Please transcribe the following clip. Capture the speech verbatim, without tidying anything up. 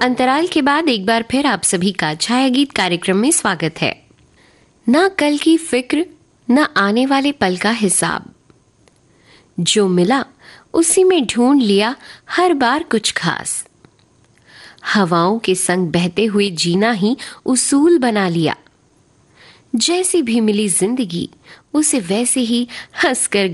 अंतराल के बाद एक बार फिर आप सभी का छाया गीत कार्यक्रम में स्वागत है। ना कल की फिक्र, ना आने वाले पल का हिसाब, जो मिला उसी में ढूंढ लिया हर बार कुछ खास। हवाओं के संग बहते हुए जीना ही उसूल बना लिया। जैसी भी मिली जिंदगी उसे वैसे ही हंसकर